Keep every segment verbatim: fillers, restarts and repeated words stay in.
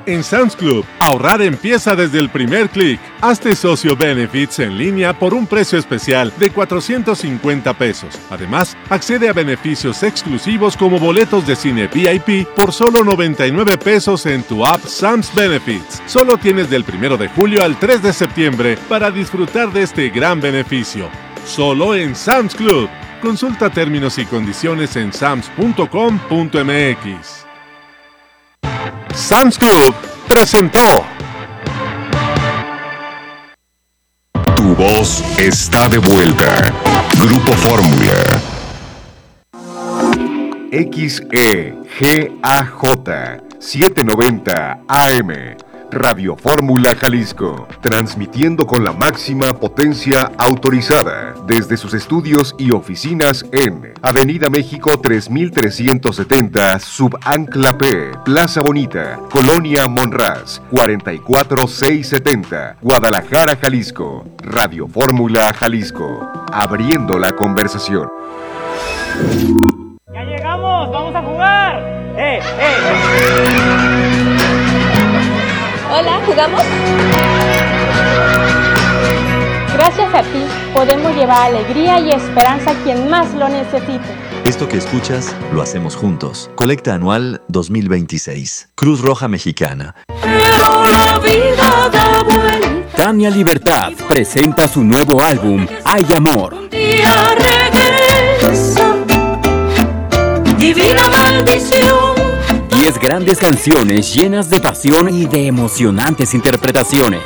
En Sam's Club, ahorrar empieza desde el primer clic. Hazte socio Benefits en línea por un precio especial de cuatrocientos cincuenta pesos. Además, accede a beneficios exclusivos como boletos de cine V I P por solo noventa y nueve pesos en tu app Sam's Benefits. Solo tienes del primero de julio al tres de septiembre para disfrutar de este gran beneficio. Solo en Sam's Club. Consulta términos y condiciones en sams punto com punto m x. Sam's Club presentó. Tu voz está de vuelta. Grupo Fórmula. X E G A J setecientos noventa A M. Radio Fórmula Jalisco, transmitiendo con la máxima potencia autorizada desde sus estudios y oficinas en Avenida México tres mil trescientos setenta, Subancla P, Plaza Bonita, Colonia Monraz, cuarenta y cuatro mil seiscientos setenta, Guadalajara, Jalisco. Radio Fórmula Jalisco, abriendo la conversación. ¡Ya llegamos! ¡Vamos a jugar! ¡Eh, eh! Hola, ¿jugamos? Gracias a ti, podemos llevar alegría y esperanza a quien más lo necesite. Esto que escuchas, lo hacemos juntos. Colecta anual dos mil veintiséis. Cruz Roja Mexicana. Pero la vida da vuelta. Tania Libertad presenta su nuevo álbum, Hay Amor. Un día regresa, divina maldición. Diez grandes canciones llenas de pasión y de emocionantes interpretaciones.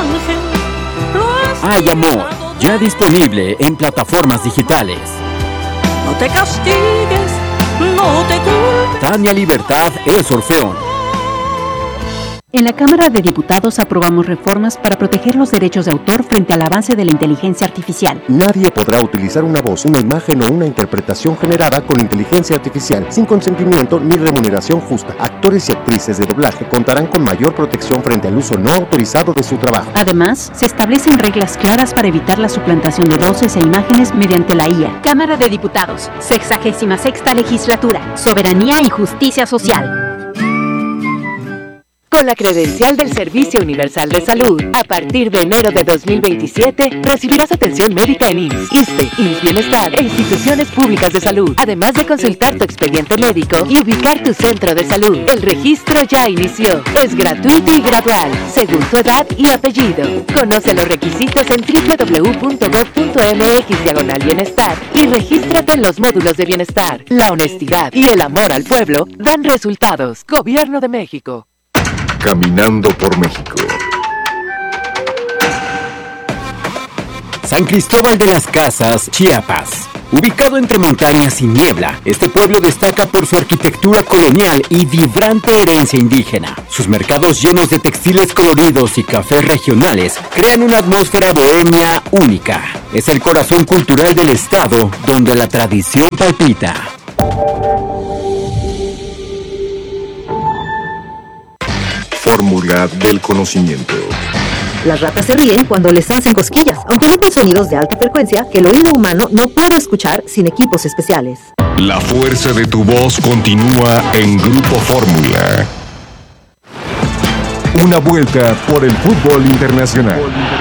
Hay Amor, ya disponible en plataformas digitales. No te castigues, no te culpes. Tania Libertad es Orfeón. En la Cámara de Diputados aprobamos reformas para proteger los derechos de autor frente al avance de la inteligencia artificial. Nadie podrá utilizar una voz, una imagen o una interpretación generada con inteligencia artificial sin consentimiento ni remuneración justa. Actores y actrices de doblaje contarán con mayor protección frente al uso no autorizado de su trabajo. Además, se establecen reglas claras para evitar la suplantación de voces e imágenes mediante la I A. Cámara de Diputados, sexagésima sexta legislatura, soberanía y justicia social. Con la credencial del Servicio Universal de Salud, a partir de enero de dos mil veintisiete, recibirás atención médica en I M S S, ISSSTE, I M S S Bienestar e instituciones públicas de salud, además de consultar tu expediente médico y ubicar tu centro de salud. El registro ya inició. Es gratuito y gradual, según tu edad y apellido. Conoce los requisitos en doble u doble u doble u punto gob punto m x diagonal bienestar y regístrate en los módulos de bienestar. La honestidad y el amor al pueblo dan resultados. Gobierno de México. Caminando por México. San Cristóbal de las Casas, Chiapas. Ubicado entre montañas y niebla, este pueblo destaca por su arquitectura colonial y vibrante herencia indígena. Sus mercados llenos de textiles coloridos y cafés regionales crean una atmósfera bohemia única. Es el corazón cultural del estado, donde la tradición palpita. Fórmula del conocimiento. Las ratas se ríen cuando les hacen cosquillas, aunque emiten sonidos de alta frecuencia que el oído humano no puede escuchar sin equipos especiales. La fuerza de tu voz continúa en Grupo Fórmula. Una vuelta por el fútbol internacional.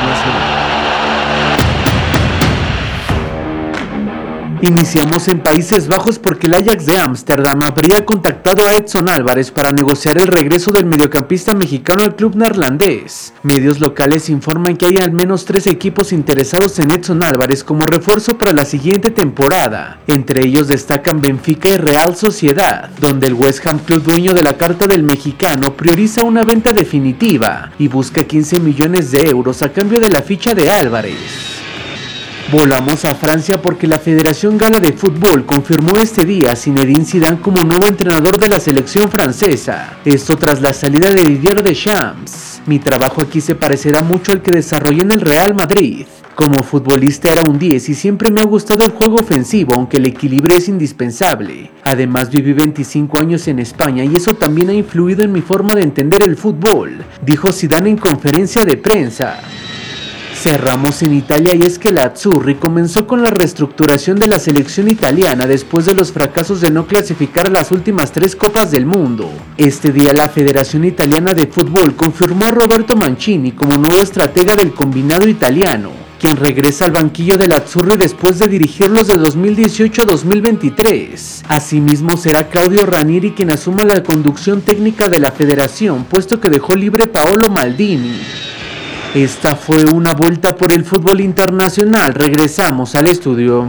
Iniciamos en Países Bajos porque el Ajax de Ámsterdam habría contactado a Edson Álvarez para negociar el regreso del mediocampista mexicano al club neerlandés. Medios locales informan que hay al menos tres equipos interesados en Edson Álvarez como refuerzo para la siguiente temporada. Entre ellos destacan Benfica y Real Sociedad, donde el West Ham, club dueño de la carta del mexicano, prioriza una venta definitiva y busca quince millones de euros a cambio de la ficha de Álvarez. Volamos a Francia porque la Federación Gala de Fútbol confirmó este día a Zinedine Zidane como nuevo entrenador de la selección francesa. Esto tras la salida de Didier Deschamps. Mi trabajo aquí se parecerá mucho al que desarrollé en el Real Madrid. Como futbolista era un diez y siempre me ha gustado el juego ofensivo, aunque el equilibrio es indispensable. Además viví veinticinco años en España y eso también ha influido en mi forma de entender el fútbol, dijo Zidane en conferencia de prensa. Cerramos en Italia y es que la Azzurri comenzó con la reestructuración de la selección italiana después de los fracasos de no clasificar a las últimas tres Copas del Mundo. Este día la Federación Italiana de Fútbol confirmó a Roberto Mancini como nuevo estratega del combinado italiano, quien regresa al banquillo del Azzurri después de dirigirlos de dos mil dieciocho a dos mil veintitrés. Asimismo será Claudio Ranieri quien asuma la conducción técnica de la federación, puesto que dejó libre Paolo Maldini. Esta fue una vuelta por el fútbol internacional. Regresamos al estudio.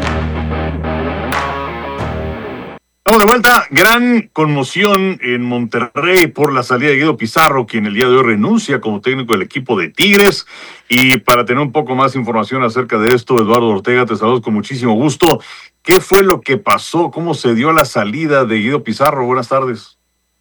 Estamos de vuelta. Gran conmoción en Monterrey por la salida de Guido Pizarro, quien el día de hoy renuncia como técnico del equipo de Tigres. Y para tener un poco más información acerca de esto, Eduardo Ortega, te saludo con muchísimo gusto. ¿Qué fue lo que pasó? ¿Cómo se dio la salida de Guido Pizarro? Buenas tardes.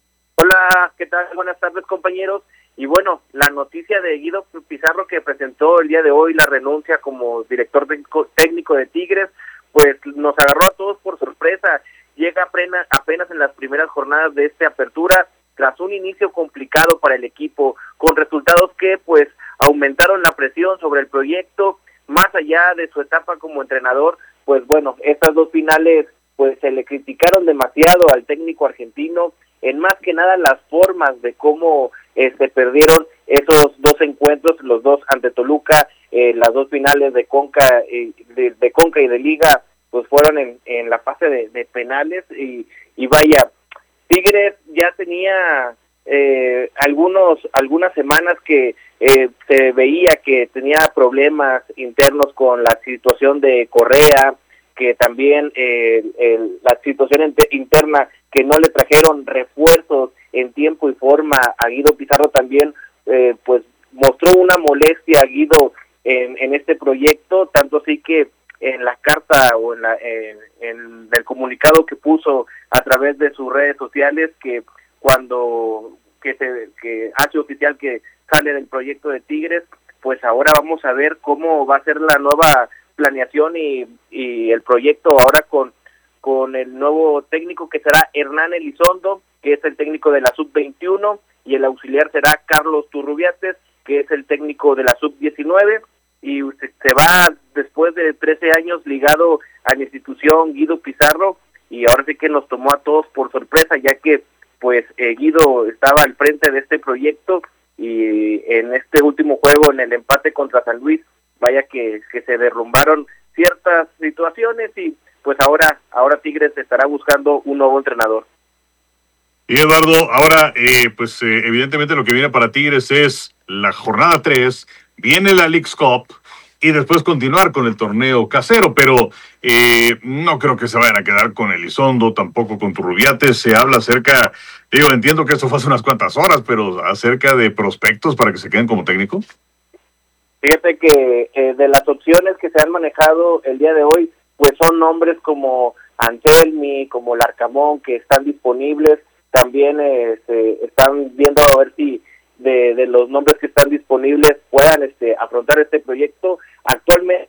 Hola, ¿qué tal? Buenas tardes, compañeros. Y bueno, la noticia de Guido Pizarro, que presentó el día de hoy la renuncia como director técnico de Tigres, pues nos agarró a todos por sorpresa. Llega apenas, apenas en las primeras jornadas de esta apertura, tras un inicio complicado para el equipo, con resultados que pues aumentaron la presión sobre el proyecto. Más allá de su etapa como entrenador, pues bueno, estas dos finales pues se le criticaron demasiado al técnico argentino, en más que nada las formas de cómo eh, se perdieron esos dos encuentros, los dos ante Toluca, eh, las dos finales de Conca, eh, de, de Conca y de Liga, pues fueron en, en la fase de, de penales, y, y vaya, Tigres ya tenía eh, algunos algunas semanas que eh, se veía que tenía problemas internos con la situación de Correa, que también eh, el, la situación interna que no le trajeron refuerzos en tiempo y forma a Guido Pizarro también, eh, pues mostró una molestia a Guido en, en este proyecto, tanto así que en la carta o en, la, en, en el comunicado que puso a través de sus redes sociales, que cuando que se que hace oficial que sale del proyecto de Tigres, pues ahora vamos a ver cómo va a ser la nueva planeación y, y el proyecto ahora con con el nuevo técnico, que será Hernán Elizondo, que es el técnico de la sub veintiuno, y el auxiliar será Carlos Turrubiates, que es el técnico de la sub diecinueve, y se va después de trece años ligado a la institución Guido Pizarro, y ahora sí que nos tomó a todos por sorpresa, ya que pues eh, Guido estaba al frente de este proyecto, y en este último juego, en el empate contra San Luis, vaya que, que se derrumbaron ciertas situaciones, y pues ahora ahora Tigres estará buscando un nuevo entrenador. Y Eduardo, ahora eh, pues eh, evidentemente lo que viene para Tigres es la jornada tres, viene la Leagues Cup y después continuar con el torneo casero, pero eh, no creo que se vayan a quedar con Elizondo, tampoco con Turrubiates. Se habla acerca, digo, entiendo que eso fue hace unas cuantas horas, pero acerca de prospectos para que se queden como técnico. Fíjate que eh, de las opciones que se han manejado el día de hoy, pues son nombres como Anselmi, como Larcamón, que están disponibles. También eh, se están viendo a ver si de, de los nombres que están disponibles puedan este, afrontar este proyecto. Actualmente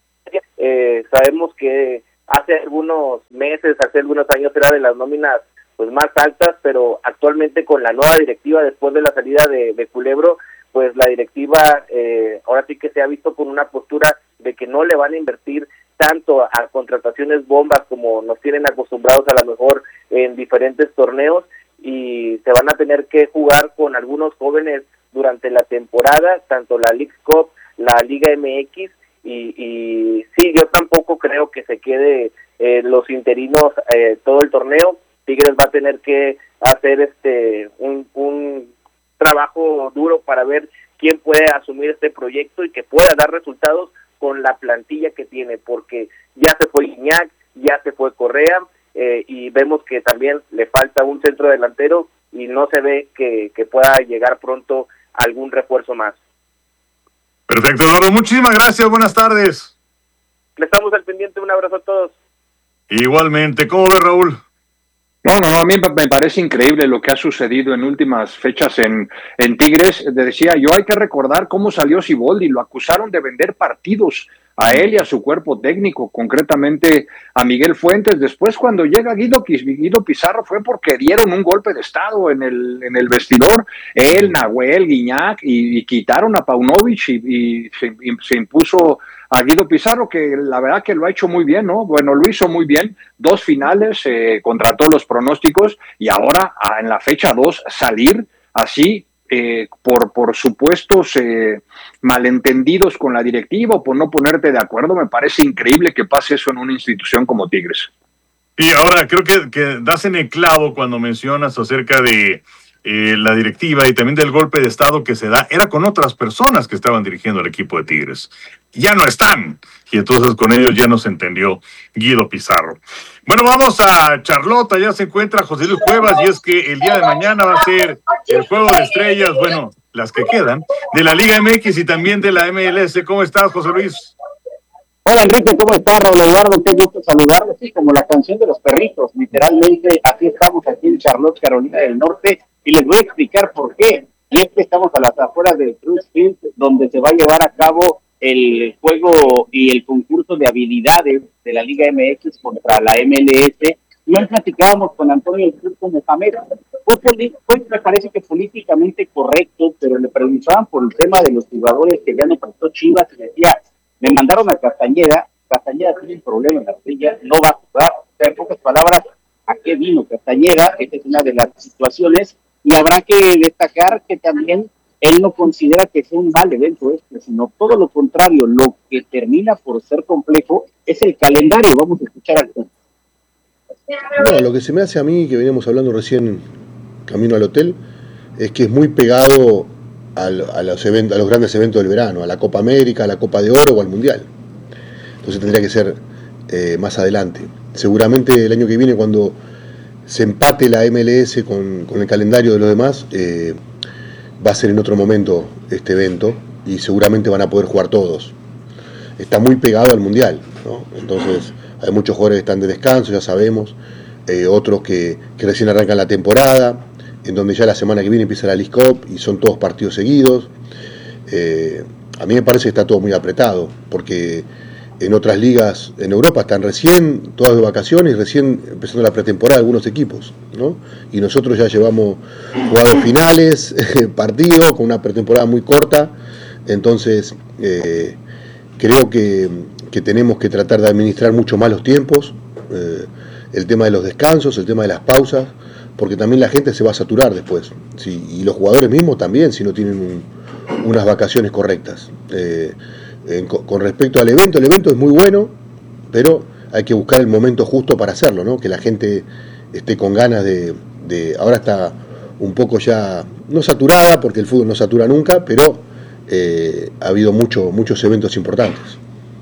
eh, sabemos que hace algunos meses, hace algunos años era de las nóminas pues más altas, pero actualmente con la nueva directiva, después de la salida de, de Culebro, pues la directiva eh, ahora sí que se ha visto con una postura de que no le van a invertir tanto a contrataciones bombas como nos tienen acostumbrados a lo mejor en diferentes torneos, y se van a tener que jugar con algunos jóvenes durante la temporada, tanto la Leagues Cup, la Liga M X, y, y sí, yo tampoco creo que se quede eh, los interinos eh, todo el torneo. Tigres va a tener que hacer este un, un trabajo duro para ver quién puede asumir este proyecto y que pueda dar resultados con la plantilla que tiene, porque ya se fue Iñak, ya se fue Correa, eh, y vemos que también le falta un centro delantero y no se ve que, que pueda llegar pronto algún refuerzo más. Perfecto, Eduardo, muchísimas gracias, buenas tardes. Le estamos al pendiente, un abrazo a todos. Igualmente, ¿cómo ves, Raúl? No, no, no, a mí me parece increíble lo que ha sucedido en últimas fechas en, en Tigres. Decía yo, hay que recordar cómo salió Siboldi, lo acusaron de vender partidos a él y a su cuerpo técnico, concretamente a Miguel Fuentes. Después, cuando llega Guido, Guido Pizarro, fue porque dieron un golpe de estado en el, en el vestidor, él, Nahuel, Guiñac, y, y quitaron a Paunovic y, y, se, y se impuso a Guido Pizarro, que la verdad que lo ha hecho muy bien, ¿no? Bueno, lo hizo muy bien, dos finales eh, contra todos los pronósticos, y ahora a, en la fecha dos salir así, Eh, por, por supuestos eh, malentendidos con la directiva o por no ponerte de acuerdo. Me parece increíble que pase eso en una institución como Tigres. Y ahora creo que, que das en el clavo cuando mencionas acerca de eh, la directiva y también del golpe de estado que se da. Era con otras personas que estaban dirigiendo el equipo de Tigres. Ya no están. Y entonces con ellos ya no se entendió Guido Pizarro. Bueno, vamos a Charlotte. Allá se encuentra José Luis Cuevas, y es que el día de mañana va a ser el juego de estrellas, bueno, las que quedan, de la Liga M X y también de la M L S. ¿Cómo estás, José Luis? Hola, Enrique, ¿cómo estás? Raúl Eduardo, qué gusto saludarlos. Sí, como la canción de los perritos, literalmente, así estamos aquí en Charlotte, Carolina del Norte, y les voy a explicar por qué. Y es que estamos a las afueras del Cruz Field, donde se va a llevar a cabo el juego y el concurso de habilidades de la Liga M X contra la M L S. Y hoy platicábamos con Antonio El Turco Mohamed. Hoy, hoy me parece que políticamente correcto, pero le preguntaban por el tema de los jugadores que ya no prestó Chivas, y decía, me mandaron a Castañeda, Castañeda tiene un problema en la estrella, no va a jugar. O sea, en pocas palabras, ¿a qué vino Castañeda? Esta es una de las situaciones, y habrá que destacar que también él no considera que sea un mal evento este, sino todo lo contrario. Lo que termina por ser complejo es el calendario. Vamos a escuchar al tema. No, lo que se me hace a mí, que veníamos hablando recién camino al hotel, es que es muy pegado al, a, los eventos, a los grandes eventos del verano, a la Copa América, a la Copa de Oro o al Mundial. Entonces tendría que ser eh, más adelante. Seguramente el año que viene, cuando se empate la M L S con, con el calendario de los demás, eh, va a ser en otro momento este evento, y seguramente van a poder jugar todos. Está muy pegado al Mundial, ¿no? Entonces hay muchos jugadores que están de descanso, ya sabemos, eh, otros que, que recién arrancan la temporada, en donde ya la semana que viene empieza la League Cup y son todos partidos seguidos. Eh, a mí me parece que está todo muy apretado, porque en otras ligas en Europa están recién todas de vacaciones, recién empezando la pretemporada algunos equipos, ¿no? Y nosotros ya llevamos jugados finales, partidos con una pretemporada muy corta. Entonces eh, creo que, que tenemos que tratar de administrar mucho más los tiempos, eh, el tema de los descansos, el tema de las pausas, porque también la gente se va a saturar después, sí, y los jugadores mismos también, si no tienen un, unas vacaciones correctas. Eh, en, con respecto al evento, el evento es muy bueno, pero hay que buscar el momento justo para hacerlo, ¿no? Que la gente esté con ganas de, de... Ahora está un poco ya, no saturada, porque el fútbol no satura nunca, pero eh, ha habido mucho, muchos eventos importantes.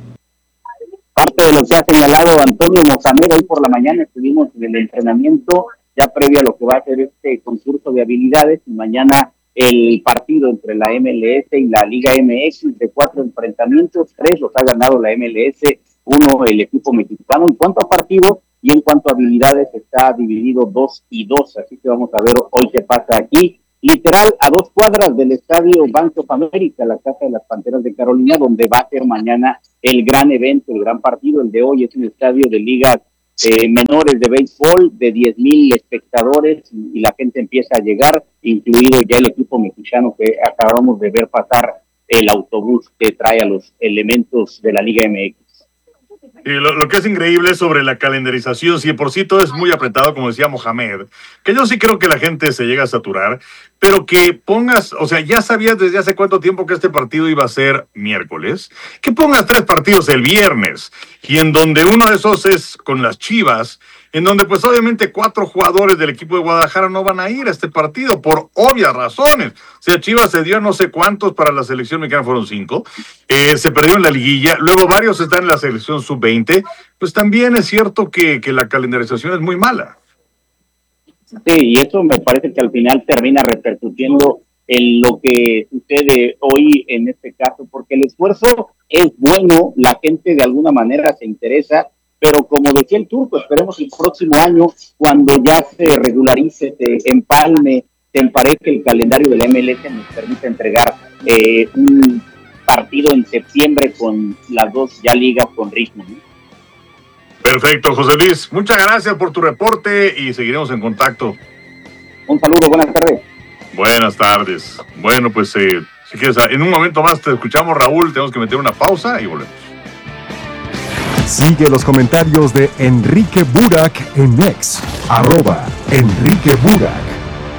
Parte de lo que ha señalado Antonio Mohamed, hoy por la mañana estuvimos en el entrenamiento ya previo a lo que va a ser este concurso de habilidades, y mañana el partido entre la M L S y la Liga M X, de cuatro enfrentamientos, tres los ha ganado la M L S, uno el equipo mexicano. En cuanto a partidos y en cuanto a habilidades, está dividido dos y dos, así que vamos a ver hoy qué pasa aquí, literal a dos cuadras del estadio Bank of America, la casa de las Panteras de Carolina, donde va a ser mañana el gran evento, el gran partido. El de hoy es un estadio de ligas Eh, menores de béisbol, de diez mil espectadores, y, y la gente empieza a llegar, incluido ya el equipo mexicano que acabamos de ver pasar el autobús que trae a los elementos de la Liga M X. Y lo, lo que es increíble sobre la calendarización, si por sí todo es muy apretado, como decía Mohamed, que yo sí creo que la gente se llega a saturar, pero que pongas, o sea, ya sabías desde hace cuánto tiempo que este partido iba a ser miércoles, que pongas tres partidos el viernes, y en donde uno de esos es con las Chivas, en donde pues obviamente cuatro jugadores del equipo de Guadalajara no van a ir a este partido por obvias razones. O sea, Chivas se dio no sé cuántos para la selección mexicana, fueron cinco, eh, se perdió en la liguilla, luego varios están en la selección sub veinte, pues también es cierto que, que la calendarización es muy mala. Sí, y eso me parece que al final termina repercutiendo en lo que sucede hoy en este caso, porque el esfuerzo es bueno, la gente de alguna manera se interesa, pero como decía el Turco, esperemos el próximo año, cuando ya se regularice, se empalme, se empareje el calendario del M L S, nos permite entregar eh, un partido en septiembre con las dos ya ligas con ritmo, ¿no? Perfecto, José Luis. Muchas gracias por tu reporte y seguiremos en contacto. Un saludo, buenas tardes. Buenas tardes. Bueno, pues eh, si quieres, en un momento más te escuchamos, Raúl. Tenemos que meter una pausa y volvemos. Sigue los comentarios de Enrique Burak en X, arroba Enrique Burak.